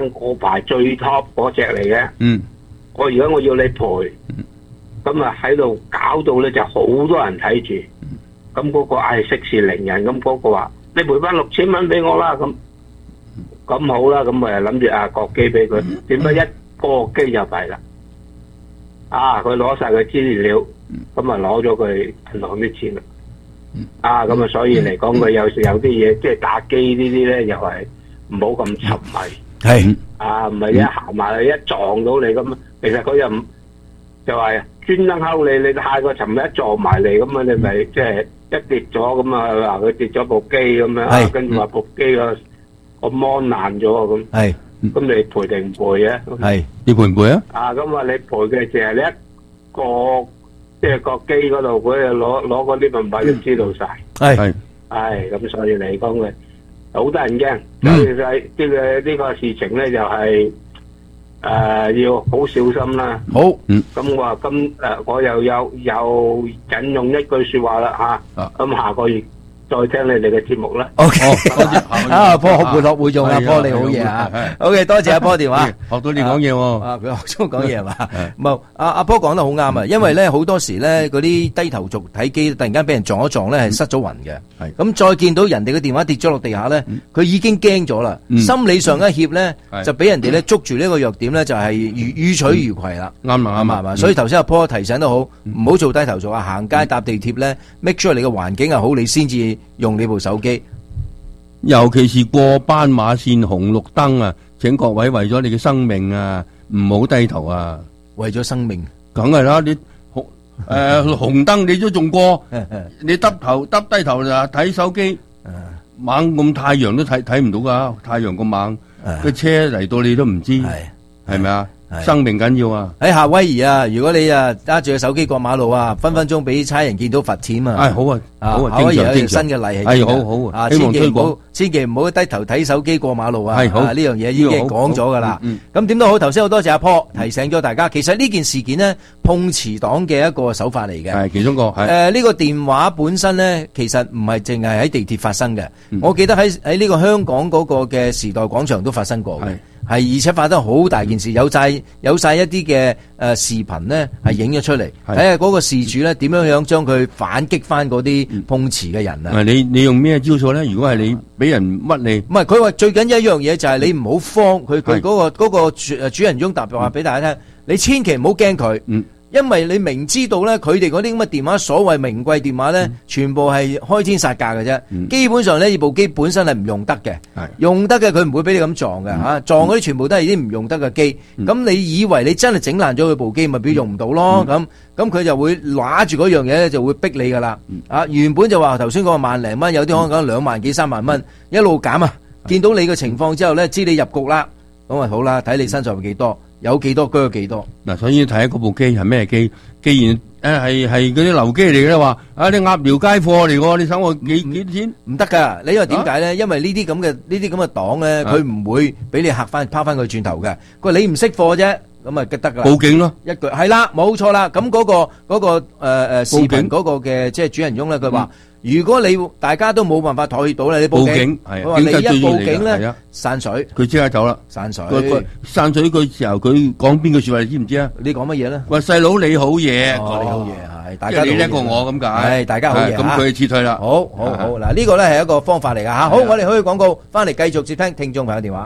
我排最 top 嗰隻嚟嘅。我而家我要你賠，咁啊喺度搞到咧就好多人睇住，咁嗰個息事寧人，咁嗰個話你賠翻6000蚊俾我啦，咁好啦，咁咪諗住割機俾佢，點解一割機就弊啦？佢攞晒佢資料，咁啊攞咗佢銀行啲錢啦。咁啊所以嚟講，佢有時有啲嘢即係打機呢啲咧，又係唔好咁沉迷。係唔係一行埋去一撞到你咁，其實佢又唔就係專登睺你太過沉迷一撞埋嚟咁啊，你咪即係一跌咗咁啊，話佢跌咗部機咁樣，跟住話部機個芒爛咗咁。咁你賠定唔賠啊？ 你賠唔賠啊？ 咁啊，你賠嘅淨係你一個即係個機嗰度，佢攞嗰啲文幣都知道晒。咁所以嚟講嘅。好得人驚，所以呢個事情咧就係要好小心啦。好，咁我話我又引用一句說話啦咁下個月再聽你哋嘅節目啦。 OK， 阿波學會落會用，阿波你好嘢啊。OK， 多謝阿波電話， 學到你講嘢喎。 佢學咗講嘢係嘛？冇，阿波講得好啱啊。因為咧好多時咧嗰啲低頭族睇機，突然間俾人撞一撞咧係失咗魂嘅。咁再見到人哋嘅電話跌咗落地下咧，佢已經驚咗啦。心理上一怯咧，就俾人哋咧捉住呢個弱點咧，就係予取予攜啦。啱啊，啱啊。所以頭先阿波提醒得好，唔好做低頭族啊！行街搭地鐵咧 ，make sure 你嘅環境係好，你先至用你部手機。 尤其是過斑馬線紅綠燈啊，請各位為咗你嘅生命啊，唔好低頭啊！ 為咗生命， 梗係啦，你紅燈你都仲過，你低頭就睇手機，猛咁太陽都睇唔到噶，太陽咁猛，個車嚟到你都唔知，係咪啊？生命緊要啊！ 喺夏威夷啊，如果你揸住個手機過馬路啊，分分鐘俾差人見到罰錢啊！ 好啊，好啊， 夏威夷有條新嘅例係好啊， 千祈唔好低頭睇手機過馬路啊！呢樣嘢已經講咗噶啦。咁點都好，頭先好多謝阿坡提醒咗大家，其實呢件事件呢，碰瓷黨嘅一個手法嚟嘅， 係其中個呢個電話本身呢，其實唔係淨係喺地鐵發生嘅，我記得喺呢個香港嗰個嘅時代廣場都發生過嘅。而且發得好大件事，有晒一啲嘅視頻呢係影咗出嚟，睇下嗰個事主呢點樣將佢反擊翻嗰啲碰瓷嘅人啊！ 你用咩招數呢？如果係你俾人屈你， 唔係佢話最緊要一樣嘢就係你唔好慌，佢嗰個主人翁答話俾大家聽，你千祈唔好驚佢。因為你明知道咧，佢哋嗰啲咁嘅電話，所謂名貴電話咧，全部係開天殺價嘅啫。基本上呢部機本身係唔用得嘅，用得嘅佢唔會俾你咁撞嘅吓，撞嗰啲全部都係啲唔用得嘅機。咁你以為你真係整爛咗佢部機，咪表用唔到咯？咁佢就會拿住嗰樣嘢咧，就會逼你噶啦。原本就話頭先嗰個萬零蚊，有啲可能講2萬幾3萬蚊，一路減啊。見到你嘅情況之後咧，知你入局啦，咁啊好啦，睇你身上有幾多。有幾多鋸幾多嗱，所以睇下嗰部機係咩機？既然係嗰啲流機嚟嘅咧，話你鴨寮街貨嚟喎，你想我幾錢？ 唔得噶，你因為點解咧？因為呢啲咁嘅黨咧，佢唔會俾你嚇翻拋翻佢轉頭嘅。佢話你唔識貨啫，咁啊得噶啦。 報警咯， 一句係啦，冇錯啦。咁嗰個視頻嗰個嘅即係主人翁咧，佢話。如果你大家都冇辦法妥協到咧，你報警，佢話你一報警咧，散水， 佢即刻走啦， 散水。 散水嘅時候，佢講邊句說話，你知唔知啊？ 你講乜嘢咧？ 話細佬你好嘢， 你好嘢係，大家你叻過我咁解， 係大家好嘢。 咁佢撤退啦。 好，嗱呢個咧係一個方法嚟噶吓。好，我哋去廣告，翻嚟繼續接聽聽眾朋友電話。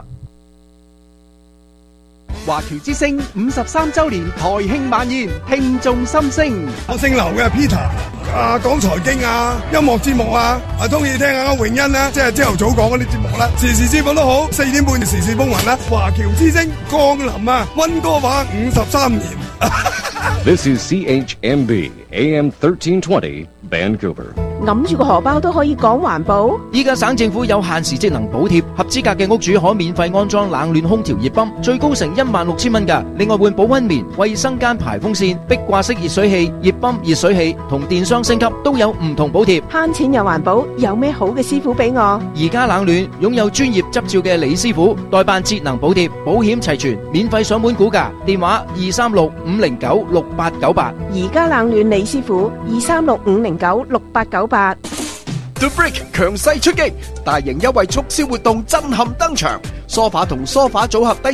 華僑之聲53周年台慶晚宴，聽眾心聲。 我姓劉嘅 Peter，講財經啊，音樂節目啊，中意聽下永欣啦，即係朝頭早講嗰啲節目啦，時事節目都好，4點半時事風雲啦。華僑之聲降臨啊，溫哥華53年。 This is CHMB AM 1320 Vancouver。 揞住個荷包都可以講環保。 依家省政府有限時節能補貼，合資格嘅屋主可免費安裝冷暖空調熱泵，最高成16000蚊㗎。另外換保溫棉、衛生間排風扇、壁掛式熱水器、熱泵、熱水器同電箱升級都有唔同補貼。 慳錢又環保，有咩好嘅師傅俾我？ 而家冷暖擁有專業執照嘅李師傅，代辦節能補貼，保險齊全，免費上門估價，電話236-509-6898。 而家冷暖李師傅236-509-6898。 The Brick 強勢出擊，大型優惠促銷活動震撼登場，梳化同梳化組合低